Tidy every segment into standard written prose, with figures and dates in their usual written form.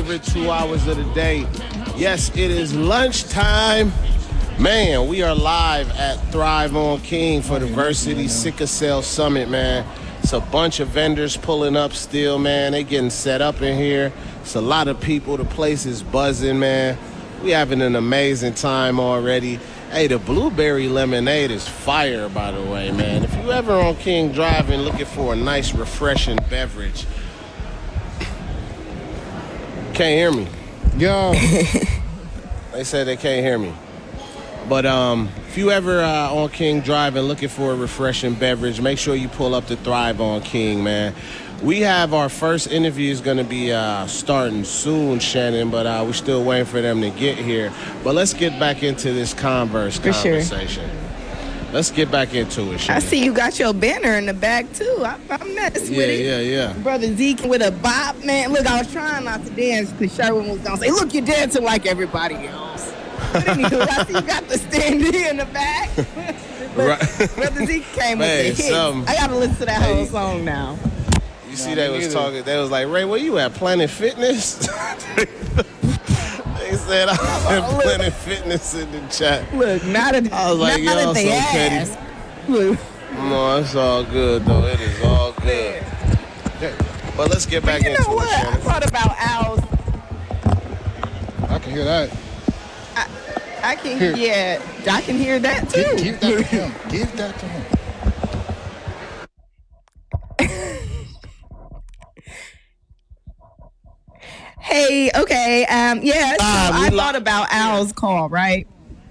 favorite 2 hours of the day. Yes, it is lunchtime. Man, we are live at Thrive on King for the Varsity Sickle Cell Summit, man. It's a bunch of vendors pulling up still, man. They getting set up in here. It's a lot of people. The place is buzzing, man. We having an amazing time already. Hey, the blueberry lemonade is fire, by the way, man. If you ever on King Drive and looking for a nice, refreshing beverage, can't hear me. Yo. They said they can't hear me. But if you ever on King Drive and looking for a refreshing beverage, make sure you pull up to Thrive on King, man. We have our first interview is going to be starting soon, Shannon, but we're still waiting for them to get here. But let's get back into this conversation. Sure. Let's get back into it, Shannon. I see you got your banner in the back, too. I'm messing with it. Yeah. Brother Zeke with a bop, man. Look, I was trying not to dance because Sherwin was going to say, look, you're dancing like everybody else. But anywho, I see you got the standee in the back. Brother Zeke came with the hit. I got to listen to that whole song now. You see, they was talking. They was like, Ray, where you at? Planet Fitness? They said I was at Planet Fitness in the chat. Look, I was like, y'all so petty. Look. No, it's all good, though. It is all good. But let's get back into it. You know what? I thought about Owls. I can hear that. I can hear that too. Give that to him. Give that to him. Hey, okay, so I thought about Al's call, right?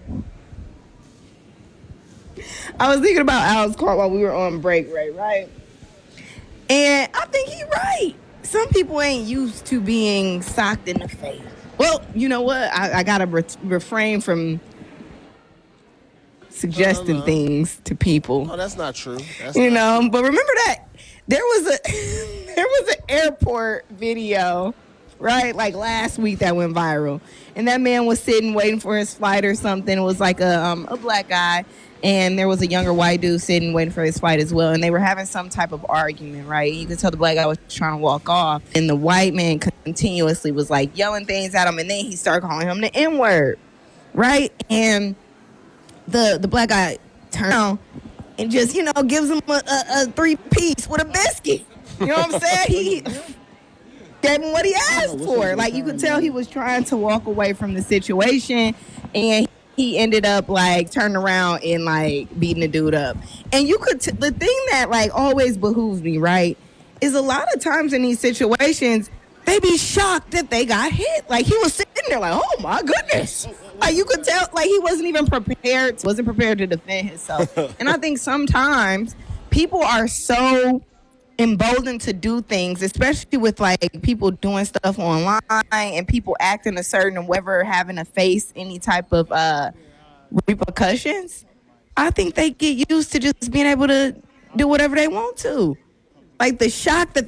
I was thinking about Al's call while we were on break, right? And I think he's right. Some people ain't used to being socked in the face. Well, you know what? I got to refrain from suggesting things to people. Oh, that's not true. But remember that there was an airport video, right? Like last week that went viral. And that man was sitting waiting for his flight or something. It was like a black guy. And there was a younger white dude sitting waiting for his flight as well. And they were having some type of argument, right? You could tell the black guy was trying to walk off. And the white man continuously was like yelling things at him. And then he started calling him the N-word, right? And the black guy turned around and just, gives him a 3-piece with a biscuit. You know what I'm saying? He gave him what he asked for. Like, you could tell he was trying to walk away from the situation. And he ended up like turning around and like beating the dude up. And you could, the thing that like always behooves me, right, is a lot of times in these situations, they be shocked that they got hit. Like he was sitting there like, oh my goodness. Like you could tell, like he wasn't even prepared to defend himself. And I think sometimes people are so emboldened to do things, especially with like people doing stuff online and people acting a certain whatever, having to face any type of repercussions. I think they get used to just being able to do whatever they want to. Like the shock that